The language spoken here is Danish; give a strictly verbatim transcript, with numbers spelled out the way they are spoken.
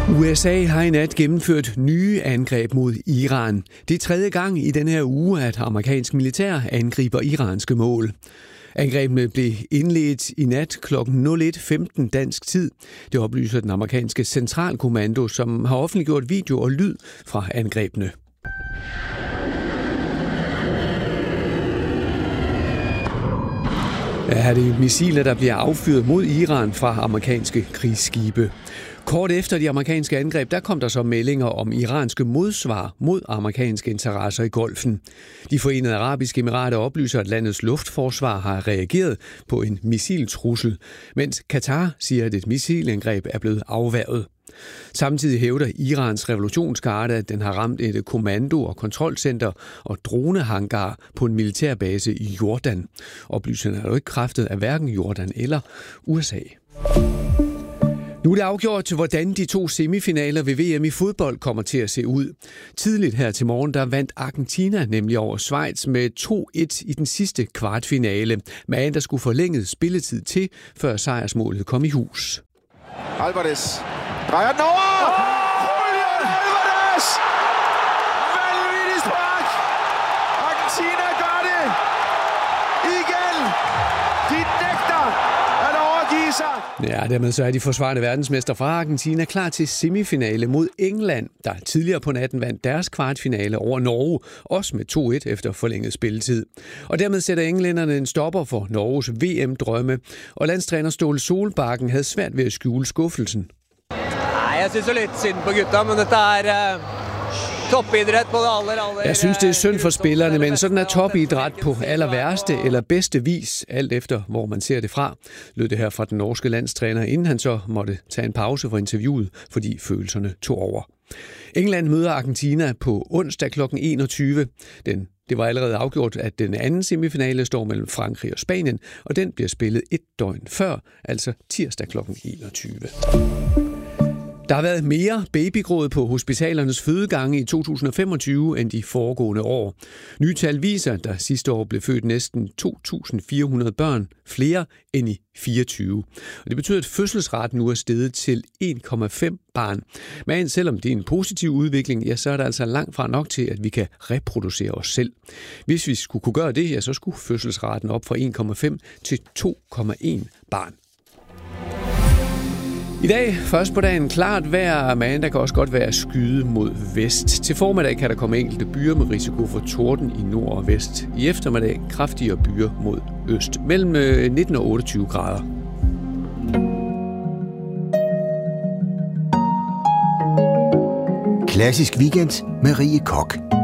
U S A har i nat gennemført nye angreb mod Iran. Det er tredje gang i den her uge, at amerikansk militær angriber iranske mål. Angrebene blev indledt i nat klokken et femten dansk tid. Det oplyser den amerikanske centralkommando, som har offentliggjort video og lyd fra angrebene. Her er det missiler, der bliver affyret mod Iran fra amerikanske krigsskibe. Kort efter de amerikanske angreb, der kom der så meldinger om iranske modsvar mod amerikanske interesser i Golfen. De Forenede Arabiske Emirater oplyser, at landets luftforsvar har reageret på en missiltrussel, mens Katar siger, at et missilangreb er blevet afværget. Samtidig hævder Irans revolutionsgarde, at den har ramt et kommando- og kontrolcenter og dronehangar på en militærbase i Jordan. Oplysningerne er jo ikke kræftet af hverken Jordan eller U S A. Nu er det afgjort til, hvordan de to semifinaler ved V M i fodbold kommer til at se ud. Tidligt her til morgen, der vandt Argentina nemlig over Schweiz med to et i den sidste kvartfinale. Men der skulle forlænget spilletid til, før sejrsmålet kom i hus. Alvarez drejer den over! Oh, Julian Alvarez! Vanvittig spark! Argentina gør det! Igen! De nægter at overgive sig! Ja, dermed så er de forsvarende verdensmester fra Argentina klar til semifinale mod England, der tidligere på natten vandt deres kvartfinale over Norge, også med to et efter forlænget spilletid. Og dermed sætter englænderne en stopper for Norges V M-drømme, og landstræner Ståle Solbakken havde svært ved at skjule skuffelsen. Nej, jeg synes jo lidt synd på gutta, men dette er uh, toppidræt på det aller, aller... Jeg synes, det er synd for spillerne, men sådan er topidræt på aller værste eller bedste vis, alt efter hvor man ser det fra, lød det her fra den norske landstræner, inden han så måtte tage en pause for interviewet, fordi følelserne tog over. England møder Argentina på onsdag klokken enogtyve. Den Det var allerede afgjort, at den anden semifinale står mellem Frankrig og Spanien, og den bliver spillet et døgn før, altså tirsdag klokken enogtyve. Der har været mere babygråd på hospitalernes fødegange i to tusind femogtyve end de foregående år. Nye tal viser, at der sidste år blev født næsten to tusind fire hundrede børn flere end i fireogtyve. Og det betyder, at fødselsraten nu er steget til en komma fem barn. Men selvom det er en positiv udvikling, ja, så er der altså langt fra nok til, at vi kan reproducere os selv. Hvis vi skulle kunne gøre det, ja, så skulle fødselsraten op fra en komma fem til to komma en barn. I dag, først på dagen, klart vejr, men der kan også godt være skyde mod vest. Til formiddag kan der komme enkelte byer med risiko for torden i nord og vest. I eftermiddag kraftigere byer mod øst, mellem nitten og otteogtyve grader. Klassisk weekend med Rie Koch.